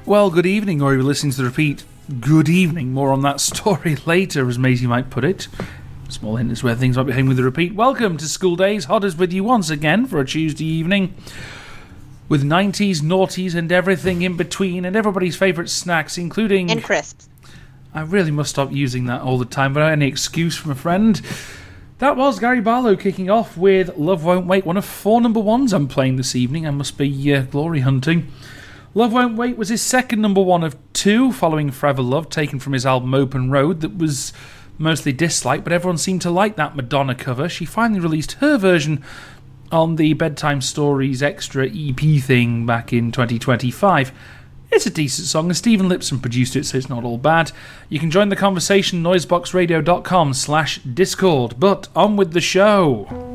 Well, good evening, or if you're listening to the repeat, good evening. More on that story later, as Maisie might put it. Small hint is where things might be heading with the repeat. Welcome to School Days. Hodders with you once again for a Tuesday evening. With 90s, noughties and everything in between, and everybody's favourite snacks, including... And crisps. I really must stop using that all the time without any excuse from a friend. That was Gary Barlow kicking off with Love Won't Wait, one of 4 number ones I'm playing this evening. I must be glory hunting. Love Won't Wait was his second number one of 2, following Forever Love, taken from his album Open Road, that was mostly disliked, but everyone seemed to like that Madonna cover. She finally released her version on the Bedtime Stories Extra EP thing back in 2025. It's a decent song, and Stephen Lipson produced it, so it's not all bad. You can join the conversation, noiseboxradio.com/Discord. But on with the show.